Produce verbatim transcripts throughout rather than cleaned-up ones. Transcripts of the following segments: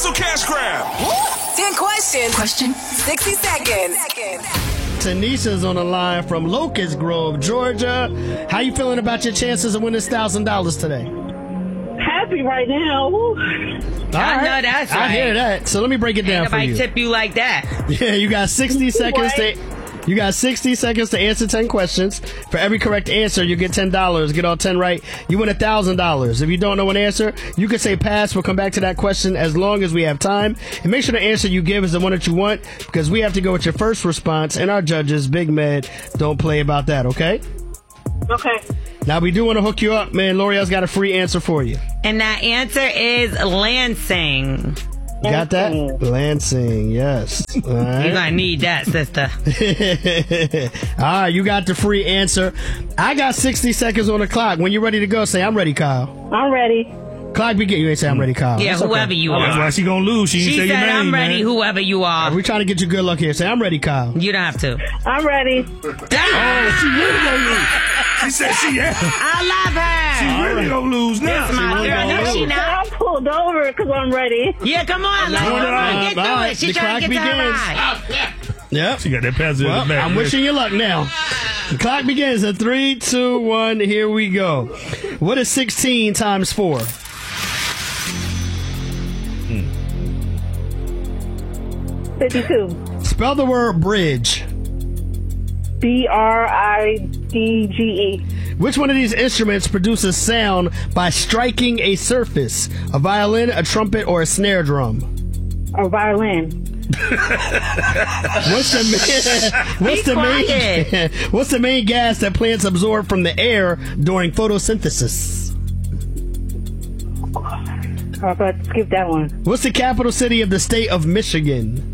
Hustle Cash Grab. ten questions. Question. sixty seconds. Tanisha's on the line from Locust Grove, Georgia. How you feeling about your chances of winning this one thousand dollars today? Happy right now. Woo. All I right. know that's right. I hear that. So let me break it down Ain't for nobody you. tip you like that. Yeah, you got sixty seconds to you got sixty seconds to answer ten questions. For every correct answer, you get ten dollars. Get all ten right, you win one thousand dollars. If you don't know an answer, you can say pass. We'll come back to that question as long as we have time. And make sure the answer you give is the one that you want, because we have to go with your first response, and our judges, Big Med, don't play about that, okay? Okay. Now, we do want to hook you up, man. L'Oreal's got a free answer for you. And that answer is Lansing. You got that? Lansing, yes. All right. You're going to need that, sister. All right, you got the free answer. I got sixty seconds on the clock. When you're ready to go, say, I'm ready, Kyle. I'm ready. Clock begin. You ain't say I'm ready, Kyle. Yeah, That's okay. whoever you That's are. why she gonna lose. She, She didn't say said, your name, I'm ready, man. whoever you are. We're trying to get you good luck here. Say, I'm ready, Kyle. You don't have to. I'm ready. Oh, she really gonna lose. She said she yeah. I love her. She really gonna lose now. That's my She girl. really No, gonna she lose. not. I pulled over because I'm ready. Yeah, come on. Let's Come on, come on, uh, get through all right, it. She's the trying to get clock to her begins. ride. Yep. She got that passenger Well, in the back. I'm wishing you luck now. The clock begins in three, two, one. Here we go. What is sixteen times four? fifty-two. Spell the word bridge. B R I D G E. Which one of these instruments produces sound by striking a surface? A violin, a trumpet, or a snare drum? A violin. What's the main, what's Be the main quiet. what's the main gas that plants absorb from the air during photosynthesis? I'll have to skip that one. What's the capital city of the state of Michigan?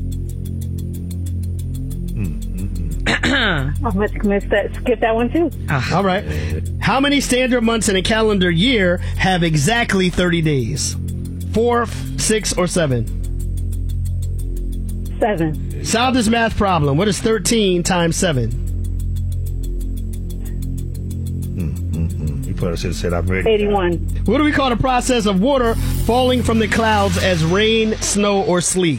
I must miss that. Skip that one too. All right. How many standard months in a calendar year have exactly thirty days? Four, f- six, or seven? Seven. Solve this math problem. What is thirteen times seven? You probably should have said I'm ready. Eighty-one. What do we call the process of water falling from the clouds as rain, snow, or sleet?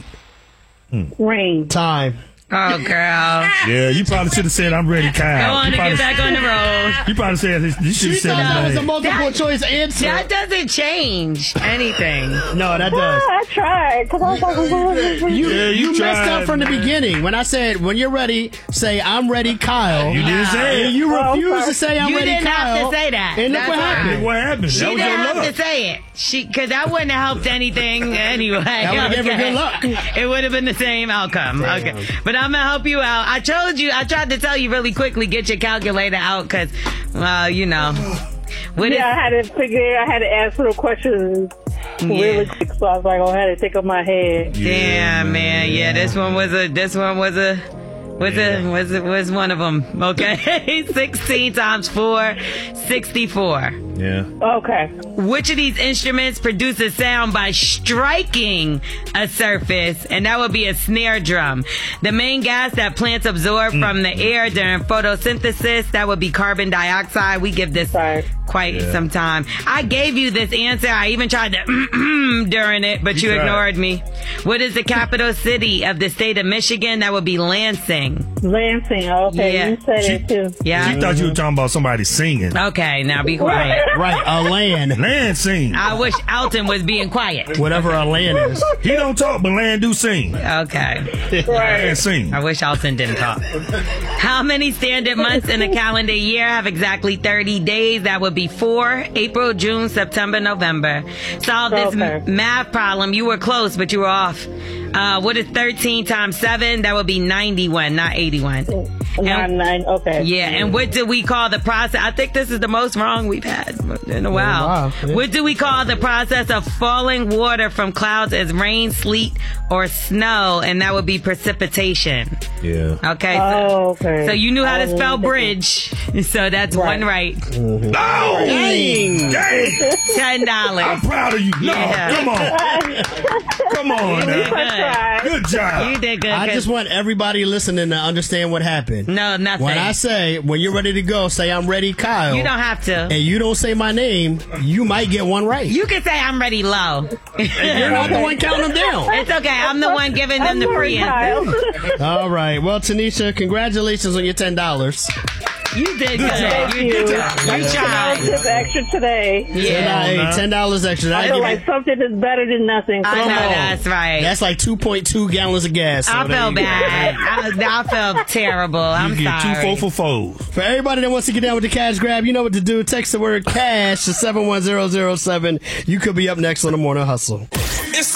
Rain. Time. Oh, girl. Yeah, you probably should have said I'm ready, Kyle. Go on you and probably, get back on the road. You probably said this. You should have said That was his a name. multiple That- choice answer. That doesn't change anything. No, that does. I tried because I was like, You, Yeah, you you messed tried, up from the man. beginning. When I said, when you're ready, say, I'm ready, Kyle. You didn't say And it. you Oh, refused sorry. to say, I'm You ready, didn't Kyle. have to say that. And look That's what right. happened. Look what happened. She That was didn't your have luck. to say it. She, because that wouldn't have helped anything anyway. That would've given her good luck. It would have been the same outcome. Okay. But I'm going to help you out. I told you, I tried to tell you really quickly, get your calculator out because, well, you know. What yeah, is- I had to figure. I had to ask little questions really Yeah. quick, so I was like, oh, I had to take up my head. Damn, man. Yeah, this one was a, this one was a, was a, was a, was one of them. Okay. sixteen times four, sixty-four. Yeah. Okay. Which of these instruments produces sound by striking a surface? And that would be a snare drum. The main gas that plants absorb from the air during photosynthesis, that would be carbon dioxide. We give this Sorry. quite Yeah. some time. I gave you this answer. I even tried to during it, but you, You tried. ignored me. What is the capital city of the state of Michigan? That would be Lansing. Lansing. Okay, Yeah. you said She- it too. Yeah. She thought you were talking about somebody singing. Okay, now be quiet. Right, a land. Land sing. I wish Alton was being quiet. Whatever a land is. He don't talk, but Land do sing. Okay. Land sing. I wish Alton didn't talk. How many standard months in a calendar year have exactly thirty days? That would be four: April, June, September, November. Solve this Okay. m- math problem. You were close, but you were off. Uh, what is thirteen times seven? That would be ninety-one, not eighty-one. Nine, nine. Okay. Yeah, and what do we call the process? I think this is the most wrong we've had in a while. wow. Yeah. What do we call the process of falling water from clouds as rain, sleet, or snow? And that would be precipitation. Yeah. Okay. So, Oh, okay. so you knew how to I spell wasn't bridge. So that's Right. one right. Oh, dang. Dang. Ten I'm dollars. proud of you. No, Yeah. come on. Come Come on You did now. Try. Good job. You did good. I 'cause- just want everybody listening to understand what happened. No, nothing. When I say, when you're ready to go, say I'm ready, Kyle. You don't have to. And you don't say my name, you might get one right. You can say I'm ready low. You're not the one counting them down. It's okay. I'm the one giving them I'm the sorry, free answer. Kyle. All right. Well, Tanisha, congratulations on your ten dollars. You did good. job. You did good. I You took tried. tip extra today. Yeah. ten dollars extra. I That'll feel give like you- something is better than nothing. I Come know on. that's right. That's like two point two gallons of gas. So I there felt you go. bad. I, I felt terrible. I'm You get two sorry. four for fours. For everybody that wants to get down with the cash grab, you know what to do. Text the word cash to seven one zero zero seven. You could be up next on the Morning Hustle. It's